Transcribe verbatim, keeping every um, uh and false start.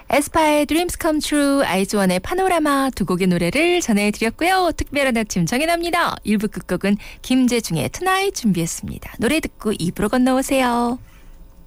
에스파의 Dreams Come True, 아이즈원의 파노라마 두 곡의 노래를 전해드렸고요. 특별한 아침 정해납니다. 일 부 끝곡은 김재중의 Tonight 준비했습니다. 노래 듣고 이 부로 건너오세요.